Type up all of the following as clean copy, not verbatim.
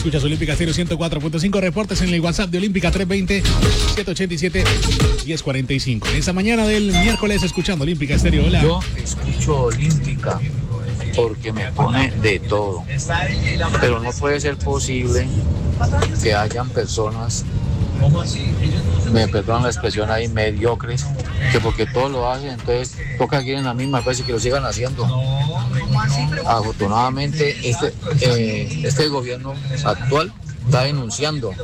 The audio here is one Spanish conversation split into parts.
Escuchas Olímpica Estéreo 104.5. Reportes en el WhatsApp de Olímpica 320-787-1045. En esta mañana del miércoles escuchando Olímpica Estéreo. Hola. Yo escucho Olímpica porque me pone de todo. Pero no puede ser posible que hayan personas, me perdonan la expresión ahí, mediocres, que porque todos lo hacen, entonces toca que quieren las mismas veces que lo sigan haciendo. Afortunadamente este gobierno actual está denunciando.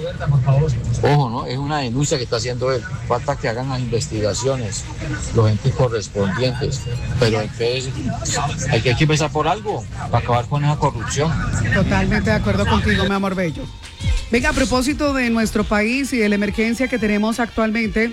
Ojo, ¿no? Es una denuncia que está haciendo él. Falta que hagan las investigaciones, los entes correspondientes. Pero entonces hay que empezar por algo para acabar con esa corrupción. Totalmente de acuerdo contigo, mi amor bello. Venga, a propósito de nuestro país y de la emergencia que tenemos actualmente,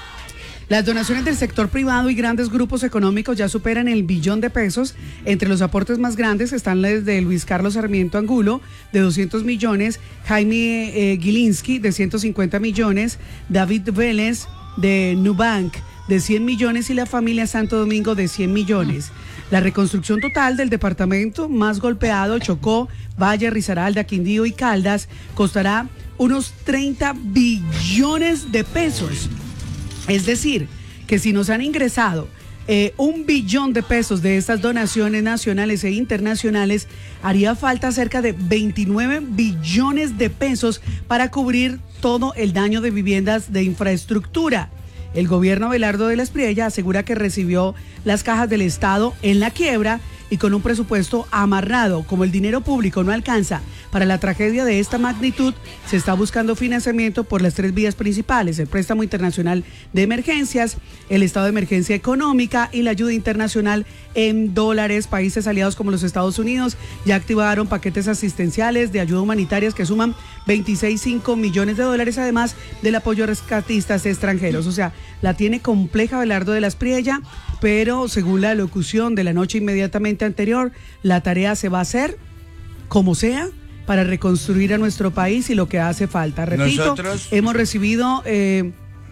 las donaciones del sector privado y grandes grupos económicos ya superan el billón de pesos. Entre los aportes más grandes están los de Luis Carlos Sarmiento Angulo, de 200 millones, Jaime Gilinski, de 150 millones, David Vélez, de Nubank, de 100 millones, y la familia Santo Domingo, de 100 millones. La reconstrucción total del departamento más golpeado, Chocó, Valle, Risaralda, Quindío y Caldas, costará unos 30 billones de pesos. Es decir, que si nos han ingresado 1 billón de pesos de estas donaciones nacionales e internacionales, haría falta cerca de 29 billones de pesos para cubrir todo el daño de viviendas de infraestructura. El gobierno Abelardo de la Espriella asegura que recibió las cajas del Estado en la quiebra y con un presupuesto amarrado. Como el dinero público no alcanza para la tragedia de esta magnitud, se está buscando financiamiento por las 3 vías principales: el préstamo internacional de emergencias, el estado de emergencia económica y la ayuda internacional en dólares. Países aliados como los Estados Unidos ya activaron paquetes asistenciales de ayuda humanitarias que suman 26.5 millones de dólares, además del apoyo a rescatistas extranjeros. O sea, la tiene compleja Abelardo de la Espriella, pero según la locución de la noche inmediatamente anterior, la tarea se va a hacer como sea para reconstruir a nuestro país y lo que hace falta. Repito, hemos recibido 1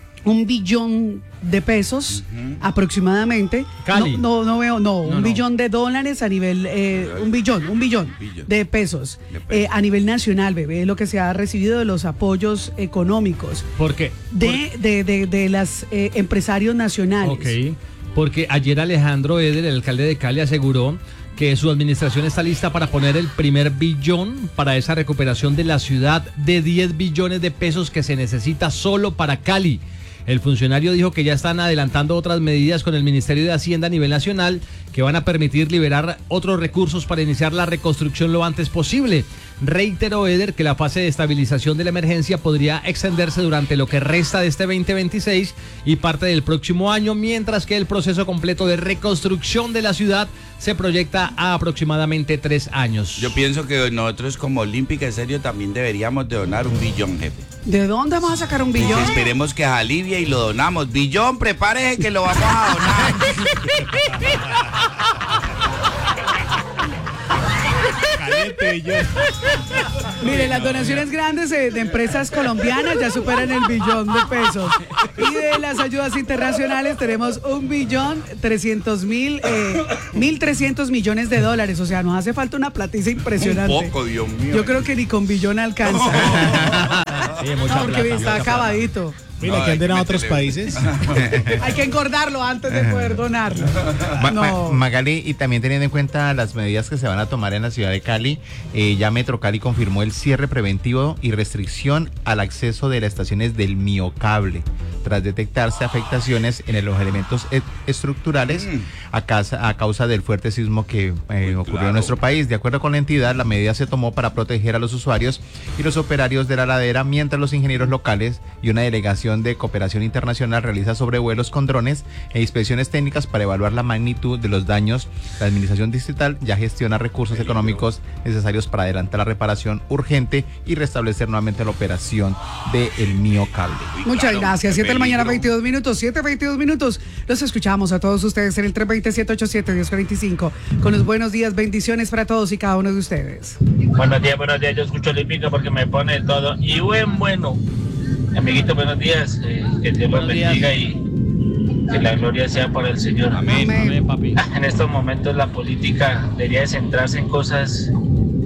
billón de pesos aproximadamente. Cali. Un billón de dólares a nivel, un billón de pesos a nivel nacional, bebé, es lo que se ha recibido de los apoyos económicos. ¿Por qué? De las empresarios nacionales. Ok, porque ayer Alejandro Eder, el alcalde de Cali, aseguró que su administración está lista para poner el primer billón para esa recuperación de la ciudad, de 10 billones de pesos que se necesita solo para Cali. El funcionario dijo que ya están adelantando otras medidas con el Ministerio de Hacienda a nivel nacional que van a permitir liberar otros recursos para iniciar la reconstrucción lo antes posible. Reiteró Eder que la fase de estabilización de la emergencia podría extenderse durante lo que resta de este 2026 y parte del próximo año, mientras que el proceso completo de reconstrucción de la ciudad se proyecta a aproximadamente 3 años. Yo pienso que nosotros como Olímpica Estéreo también deberíamos de donar 1 billón, jefe. ¿De dónde vamos a sacar 1 billón? Esperemos que alivie y lo donamos. Billón, prepárese que lo vamos a donar. Caliente billón. Mire, las donaciones grandes de empresas colombianas ya superan el billón de pesos. Y de las ayudas internacionales tenemos 1.300.000 millones de dólares. O sea, nos hace falta una platiza impresionante. Un poco, Dios mío. Yo creo que ni con billón alcanza. Sí, mucha porque plata, está acabadito. Mira, que anden a otros países. Hay que engordarlo antes de poder donarlo. Magali, y también teniendo en cuenta las medidas que se van a tomar en la ciudad de Cali, ya Metro Cali confirmó el cierre preventivo y restricción al acceso de las estaciones del Miocable, tras detectarse afectaciones en los elementos estructurales a causa del fuerte sismo que ocurrió en nuestro país. De acuerdo con la entidad, la medida se tomó para proteger a los usuarios y los operarios de la ladera, mientras los ingenieros locales y una delegación de cooperación internacional realiza sobrevuelos con drones e inspecciones técnicas para evaluar la magnitud de los daños. La administración distrital ya gestiona recursos económicos necesarios para adelantar la reparación urgente y restablecer nuevamente la operación del Miocable. Muchas gracias. 7 de la mañana, 22 minutos. 7:22 minutos. Los escuchamos a todos ustedes en el 320-787-1045 con los buenos días, bendiciones para todos y cada uno de ustedes. Buenos días. Yo escucho Olímpica porque me pone todo. Y bueno. Amiguito, buenos días, que Dios los bendiga y que la gloria sea por el Señor. Amén, papi. En estos momentos la política debería de centrarse en cosas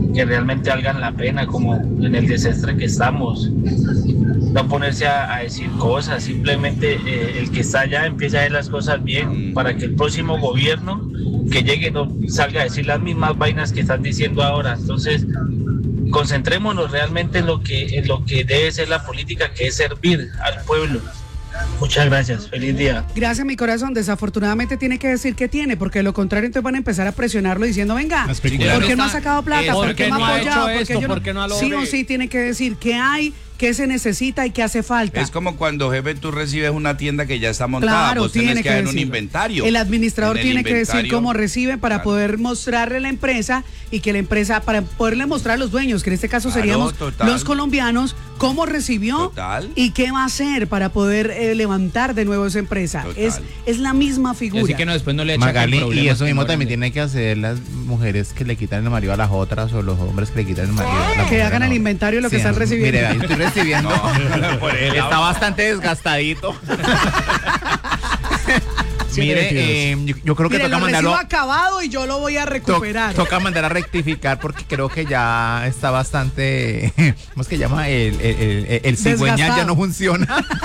que realmente valgan la pena, como en el desastre que estamos. No ponerse a decir cosas, simplemente el que está allá empieza a ver las cosas bien para que el próximo gobierno que llegue no salga a decir las mismas vainas que están diciendo ahora. Entonces, concentrémonos realmente en lo que debe ser la política, que es servir al pueblo. Muchas gracias, feliz día. Gracias, mi corazón. Desafortunadamente tiene que decir que tiene, porque de lo contrario entonces van a empezar a presionarlo diciendo, venga, ¿por qué no ha sacado plata? ¿Por qué no ha apoyado? ¿Por qué no sí o sí tiene que decir qué hay, qué se necesita y qué hace falta? Es como cuando, jefe, tú recibes una tienda que ya está montada, claro, vos tenés que dar un decirlo. inventario. El administrador tiene que decir cómo recibe para poder mostrarle a la empresa y que la empresa, para poderle mostrar a los dueños, que en este caso seríamos los colombianos, cómo recibió y qué va a hacer para poder levantar de nuevo esa empresa. Es la misma figura. Así que no, después no le Magali, y eso mismo también tiene que hacer las mujeres que le quitan el marido a las otras o los hombres que le quitan el marido a la que hagan el inventario de lo que están recibiendo. Mire, ahí estoy recibiendo. Está bastante desgastadito. Mire, yo creo que toca mandarlo acabado y yo lo voy a recuperar. Toca mandar a rectificar porque creo que ya está bastante, ¿cómo es que llama? El cigüeñal ya no funciona.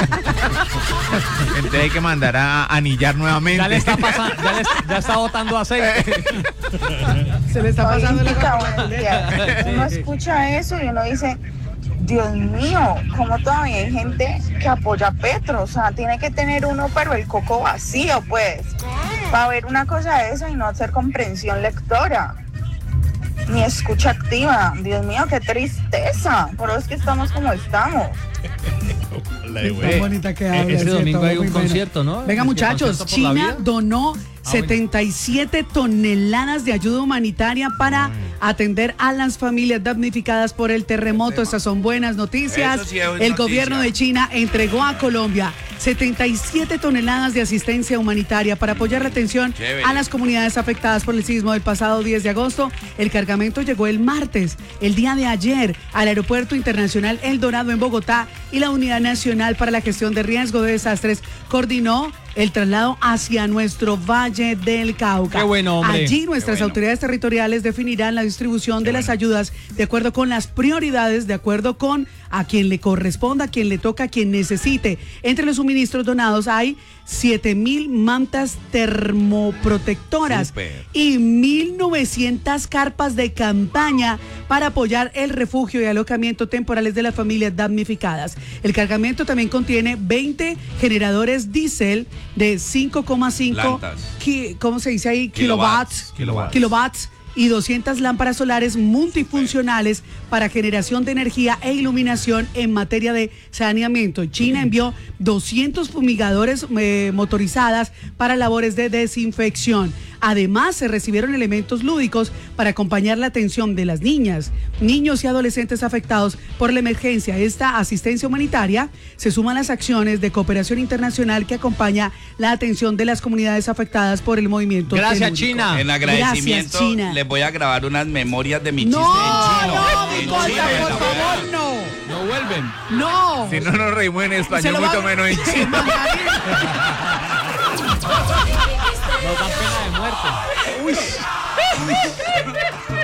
Entonces hay que mandar a anillar nuevamente. Ya le está pasando, ya está botando aceite. Se le está pasando Uno escucha eso y uno dice, Dios mío, ¿cómo todavía hay gente que apoya a Petro? O sea, tiene que tener uno, pero el coco vacío, pues, para ver una cosa de esa y no hacer comprensión lectora, ni escucha activa. Dios mío, qué tristeza. Por eso es que estamos como estamos. Qué bonita que habla. Este domingo hay un concierto, ¿no? Venga, muchachos, China donó 77 toneladas de ayuda humanitaria para atender a las familias damnificadas por el terremoto. Estas son buenas noticias. Sí es el gobierno de China entregó a Colombia 77 toneladas de asistencia humanitaria para apoyar la atención a las comunidades afectadas por el sismo del pasado 10 de agosto. El cargamento llegó el martes, el día de ayer, al Aeropuerto Internacional El Dorado en Bogotá, y la Unidad Nacional para la Gestión de Riesgo de Desastres coordinó el traslado hacia nuestro Valle del Cauca. Qué bueno, hombre. Allí nuestras autoridades territoriales definirán la distribución de las ayudas de acuerdo con las prioridades, de acuerdo con a quien le corresponda, a quien le toca, a quien necesite. Entre los suministros donados hay 7.000 mantas termoprotectoras y 1.900 carpas de campaña para apoyar el refugio y alojamiento temporales de las familias damnificadas. El cargamento también contiene 20 generadores diésel de 5,5 ¿cómo se dice ahí? Kilowatts y 200 lámparas solares multifuncionales para generación de energía e iluminación en materia de saneamiento. China envió 200 fumigadores motorizadas para labores de desinfección. Además, se recibieron elementos lúdicos para acompañar la atención de las niñas, niños y adolescentes afectados por la emergencia. Esta asistencia humanitaria se suma a las acciones de cooperación internacional que acompaña la atención de las comunidades afectadas por el movimiento. Gracias, telúrico. China. En agradecimiento, Gracias, China. les voy a grabar unas memorias de mi chiste en chino. No, mi cosa, por favor, no. No vuelven. No. Si no nos reímos en español, mucho menos en chino. Nos dan pena de muerte.